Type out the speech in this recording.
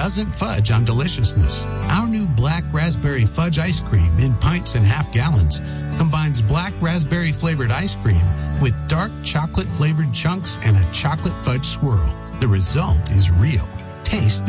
doesn't fudge on deliciousness. Our new black raspberry fudge ice cream in pints and half gallons combines black raspberry flavored ice cream with dark chocolate flavored chunks and a chocolate fudge swirl. The result is real. Taste